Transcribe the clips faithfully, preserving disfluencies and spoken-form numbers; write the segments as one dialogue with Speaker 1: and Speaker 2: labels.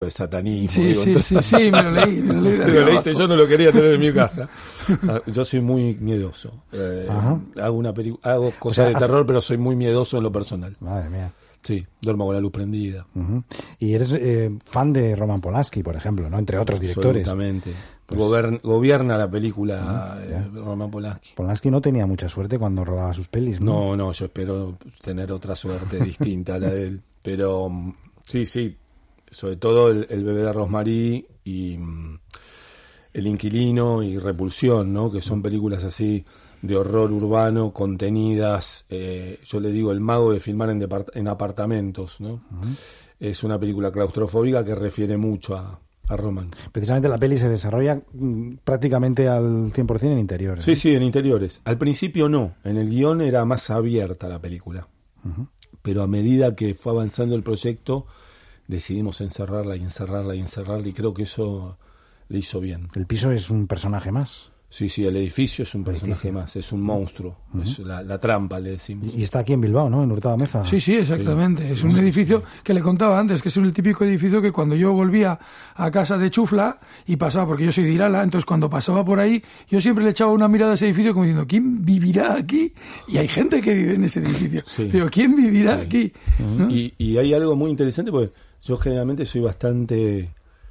Speaker 1: de satanismo.
Speaker 2: Sí,
Speaker 1: digo,
Speaker 2: sí,
Speaker 1: entonces,
Speaker 2: sí, sí, me lo leí. Me lo leí de
Speaker 1: te lo
Speaker 2: arriba
Speaker 1: leíste,
Speaker 2: abajo.
Speaker 1: yo no lo quería tener en mi casa. Yo soy muy miedoso. Eh,
Speaker 3: Ajá.
Speaker 1: hago una peli- hago cosas
Speaker 3: O sea,
Speaker 1: de
Speaker 3: hace-
Speaker 1: terror, pero soy muy miedoso en lo personal.
Speaker 3: Madre mía.
Speaker 1: Sí, duermo con la luz prendida.
Speaker 3: Ujú. Y eres eh, fan de Roman Polanski, por ejemplo, ¿no? Entre otros directores.
Speaker 1: Absolutamente.
Speaker 3: Pues-
Speaker 1: Gobern- gobierna la película
Speaker 3: Ah,
Speaker 1: eh,
Speaker 3: ya.
Speaker 1: Roman Polanski.
Speaker 3: Polanski no tenía mucha suerte cuando rodaba sus pelis, ¿no?
Speaker 1: No, no, yo espero tener otra suerte distinta a la de él. Pero mm, sí, sí, sobre todo el, el bebé de Rosemary y mm, El inquilino y Repulsión, ¿no? Que son películas así de horror urbano, contenidas. Eh, yo le digo el mago de filmar en, depart- en apartamentos, ¿no? Uh-huh. Es una película claustrofóbica que refiere mucho a, a Roman.
Speaker 3: Precisamente la peli se desarrolla mm, prácticamente al cien por ciento en interiores.
Speaker 1: Sí,
Speaker 3: ¿no?
Speaker 1: sí, en interiores. Al principio no, en el guión era más abierta la película. Uh-huh. Pero a medida que fue avanzando el proyecto, decidimos encerrarla y encerrarla y encerrarla, y creo que eso le hizo bien.
Speaker 3: El piso es un personaje más.
Speaker 1: Sí, sí, el edificio es un
Speaker 3: El
Speaker 1: personaje
Speaker 3: edificio.
Speaker 1: más, es un monstruo, uh-huh. es la, la trampa, le decimos.
Speaker 3: Y está aquí en Bilbao, ¿no? En Hurtado Meza.
Speaker 2: Sí, sí, exactamente.
Speaker 1: Sí.
Speaker 2: Es un edificio que le contaba antes, que es el típico edificio que cuando yo volvía a casa de Chufla y pasaba, porque yo soy de Irala, entonces cuando pasaba por ahí, yo siempre le echaba una mirada a ese edificio como diciendo, ¿quién vivirá aquí? Y hay gente que vive en ese edificio.
Speaker 1: Sí.
Speaker 2: Digo, ¿quién vivirá
Speaker 1: Sí.
Speaker 2: aquí?
Speaker 1: Uh-huh.
Speaker 2: ¿No?
Speaker 1: Y, y hay algo muy interesante, porque yo generalmente soy bastante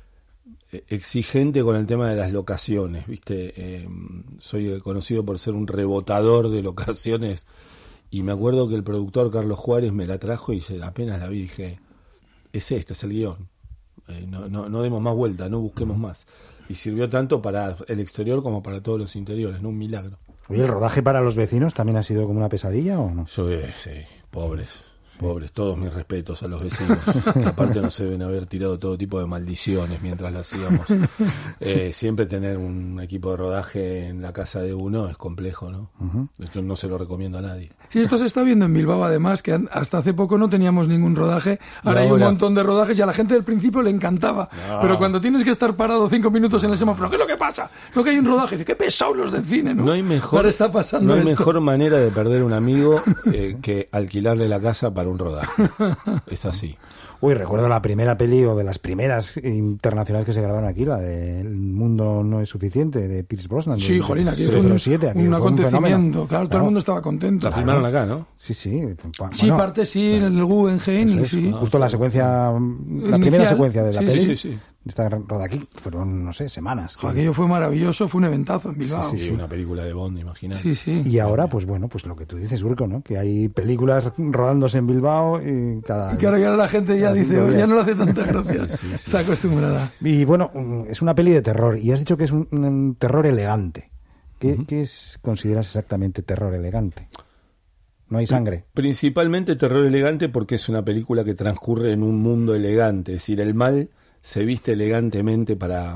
Speaker 1: exigente con el tema de las locaciones, ¿viste? Eh, soy conocido por ser un rebotador de locaciones, y me acuerdo que el productor Carlos Juárez me la trajo y apenas la vi dije, es este, es el guión, eh, no, no, no demos más vuelta, no busquemos más. Y sirvió tanto para el exterior como para todos los interiores, ¿no? Un milagro.
Speaker 3: Oye, ¿el rodaje para los vecinos también ha sido como una pesadilla o no?
Speaker 1: Yo, eh, sí, pobres. Pobres, todos mis respetos a los vecinos, que aparte nos deben haber tirado todo tipo de maldiciones mientras la hacíamos. Eh, siempre tener un equipo de rodaje en la casa de uno es complejo, ¿no? Uh-huh. Yo no se lo recomiendo a nadie.
Speaker 2: Sí, esto se está viendo en Bilbao, además, que hasta hace poco no teníamos ningún rodaje. Ahora, ahora hay un montón de rodajes y a la gente del principio le encantaba. No. Pero cuando tienes que estar parado cinco minutos en el semáforo, ¿qué es lo que pasa? No, que hay un rodaje. Dice, qué pesados los del cine, ¿no?
Speaker 1: No hay mejor,
Speaker 2: ahora está pasando
Speaker 1: no hay
Speaker 2: esto.
Speaker 1: mejor manera de perder un amigo eh, que alquilarle la casa para un rodaje. Es así.
Speaker 3: Uy, recuerdo la primera peli o de las primeras internacionales que se grabaron aquí, la de El mundo no es suficiente, de Pierce Brosnan.
Speaker 2: Sí,
Speaker 3: de,
Speaker 2: jolín, aquí
Speaker 3: fue un,
Speaker 2: siete, aquí
Speaker 3: un
Speaker 2: acontecimiento.
Speaker 3: Un
Speaker 2: claro, todo el mundo estaba contento.
Speaker 1: La claro. filmaron acá, ¿no?
Speaker 3: Sí, sí.
Speaker 2: Pa, sí, bueno, parte sí, claro. en el Guggenheim.
Speaker 3: Es,
Speaker 2: sí.
Speaker 3: Justo la secuencia, la
Speaker 2: Inicial,
Speaker 3: primera secuencia de la
Speaker 2: sí,
Speaker 3: peli.
Speaker 2: Sí, sí.
Speaker 3: Está rodada aquí, fueron, no sé, semanas.
Speaker 2: Que... Aquello fue maravilloso, fue un eventazo en Bilbao.
Speaker 1: Sí, sí, sí. Una película de Bond, imagínate.
Speaker 2: Sí, sí.
Speaker 3: Y ahora, pues bueno, pues lo que tú dices, Urco, ¿no? Que hay películas rodándose en Bilbao y cada...
Speaker 2: Y que ahora ya la gente ya dice, oh, ya no le hace tanta gracia, sí, sí, sí, está acostumbrada.
Speaker 3: Y bueno, es una peli de terror, y has dicho que es un, un terror elegante. ¿Qué, uh-huh. ¿qué es, consideras exactamente terror elegante? No hay sangre.
Speaker 1: Principalmente terror elegante porque es una película que transcurre en un mundo elegante, es decir, el mal se viste elegantemente para,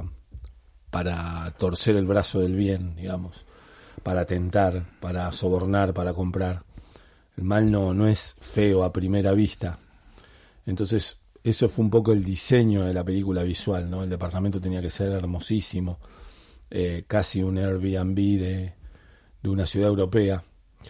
Speaker 1: para torcer el brazo del bien, digamos, para tentar, para sobornar, para comprar. El mal no, no es feo a primera vista. Entonces, eso fue un poco el diseño de la película visual, ¿no? El departamento tenía que ser hermosísimo, eh, casi un Airbnb de, de una ciudad europea.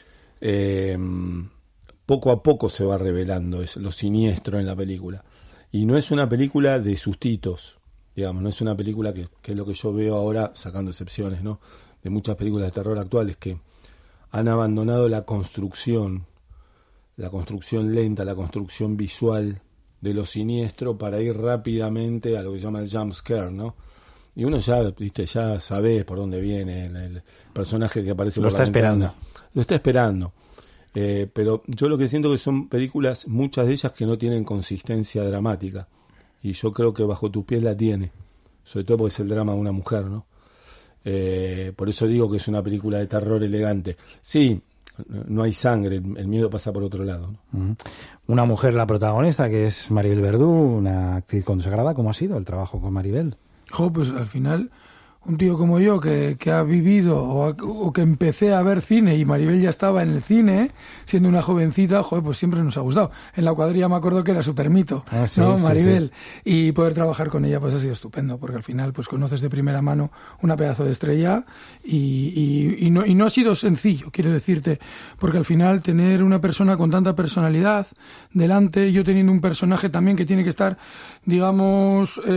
Speaker 1: Eh, poco a poco se va revelando es lo siniestro en la película. Y no es una película de sustitos, digamos, no es una película que, que es lo que yo veo ahora, sacando excepciones, ¿no? De muchas películas de terror actuales que han abandonado la construcción, la construcción lenta, la construcción visual de lo siniestro para ir rápidamente a lo que se llama el jump scare, ¿no? Y uno ya, viste, ya sabe por dónde viene el, el personaje que aparece.
Speaker 3: Lo
Speaker 1: por
Speaker 3: está
Speaker 1: la ventana.
Speaker 3: esperando.
Speaker 1: Lo está esperando. Eh, pero yo lo que siento que son películas, muchas de ellas que no tienen consistencia dramática, y yo creo que Bajo tus pies la tiene, sobre todo porque es el drama de una mujer, ¿no? Eh, por eso digo que es una película de terror elegante. Sí, no hay sangre, el miedo pasa por otro lado, ¿no?
Speaker 3: Uh-huh. Una mujer la protagonista, que es Maribel Verdú, una actriz consagrada. ¿Cómo ha sido el trabajo con Maribel?
Speaker 2: Jo, pues al final... Un tío como yo que, que ha vivido o, a, o que empecé a ver cine y Maribel ya estaba en el cine, siendo una jovencita, joder, pues siempre nos ha gustado. En la cuadrilla me acuerdo que era su termito,
Speaker 3: ah, sí,
Speaker 2: ¿no?
Speaker 3: Sí,
Speaker 2: Maribel.
Speaker 3: Sí.
Speaker 2: Y poder trabajar con ella pues ha sido estupendo, porque al final pues conoces de primera mano una pedazo de estrella y, y, y, no, y no ha sido sencillo, quiero decirte, porque al final tener una persona con tanta personalidad delante, yo teniendo un personaje también que tiene que estar, digamos... Eh,